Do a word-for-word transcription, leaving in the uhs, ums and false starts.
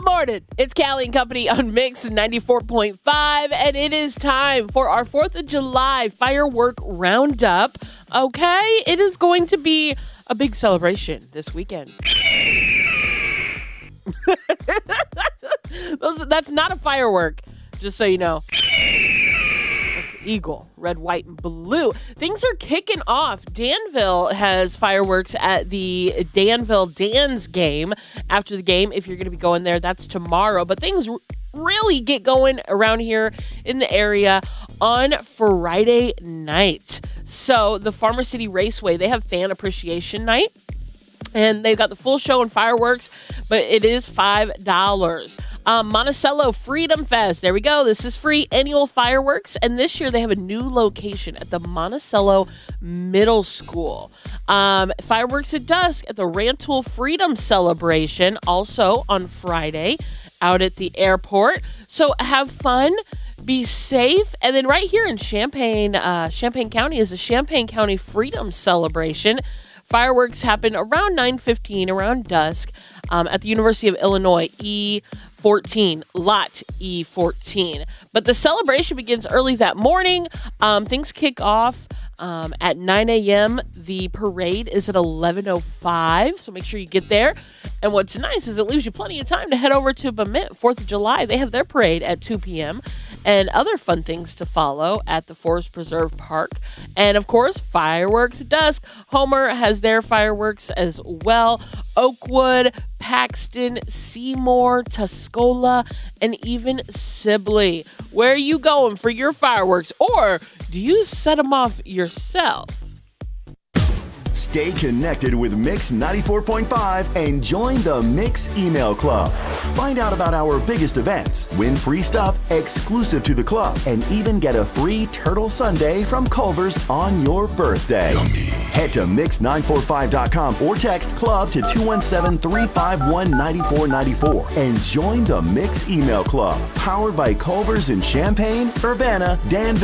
morning. It's Callie and Company on Mix ninety-four point five, and it is time for our fourth of July firework roundup. Okay, it is going to be a big celebration this weekend. Those, that's not a firework, just so you know. That's the eagle, red, white, and blue. Things are kicking off. Danville has fireworks at the Danville Dans game. After the game, if you're going to be going there, that's tomorrow. But things r- really get going around here in the area on Friday night. So the Farmer City Raceway, they have fan appreciation night. And they've got the full show and fireworks, but it is five dollars. Um, Monticello Freedom Fest. There we go. This is free annual fireworks. And this year they have a new location at the Monticello Middle School. Um, fireworks at dusk at the Rantoul Freedom Celebration, also on Friday out at the airport. So have fun. Be safe. And then right here in Champaign, uh, Champaign County is the Champaign County Freedom Celebration. Fireworks happen around nine fifteen, around dusk, um, at the University of Illinois, E fourteen, lot E fourteen. But the celebration begins early that morning. Um, things kick off um, at nine a.m. The parade is at eleven oh five, so make sure you get there. And what's nice is it leaves you plenty of time to head over to Bemint, fourth of July. They have their parade at two p.m., and other fun things to follow at the Forest Preserve Park. And, of course, fireworks at dusk. Homer has their fireworks as well. Oakwood, Paxton, Seymour, Tuscola, and even Sibley. Where are you going for your fireworks? Or do you set them off yourself? Stay connected with Mix ninety-four point five and join the Mix email club. Find out about our biggest events, win free stuff exclusive to the club, and even get a free turtle sundae from Culver's on your birthday. Yummy. Head to mix nine four five dot com or text club to two one seven, three five one, nine four nine four and join the Mix email club. Powered by Culver's in Champaign, Urbana, Danville,